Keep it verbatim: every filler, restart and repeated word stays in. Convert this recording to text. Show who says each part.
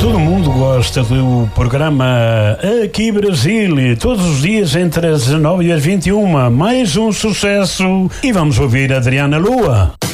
Speaker 1: Todo mundo gosta do programa Aqui Brasil, todos os dias entre as dezenove e as vinte e uma. Mais um sucesso e vamos ouvir Adriana Lua.